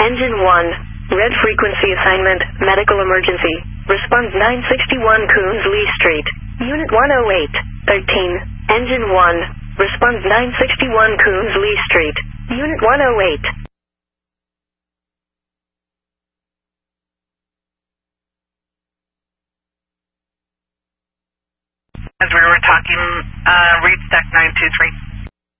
Engine 1. Red frequency assignment, medical emergency. Response 961 Coons Lee Street. Unit 108. 13. Engine 1. Response 961 Coons Lee Street. Unit 108. As we were talking, read stack 923.